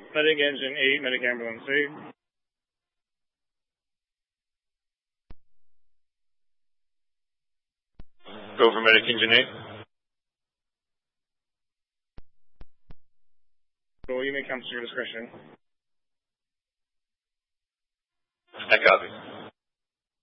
Medic Engine 8, Medic Ambulance 8. Go for Medic Engine 8. Well, you may come to your discretion. I copy.